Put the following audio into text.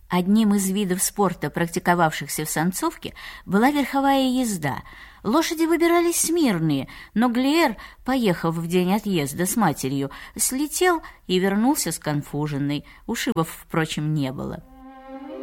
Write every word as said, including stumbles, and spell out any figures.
Одним из видов спорта, практиковавшихся в Санцовке, была верховая езда. Лошади выбирались смирные, но Глиер, поехав в день отъезда с матерью, слетел и вернулся сконфуженный. Ушибов, впрочем, не было.